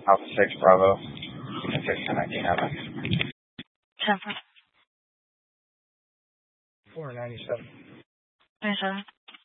Alpha 6 Bravo, 619 Evan. 10 497. 27.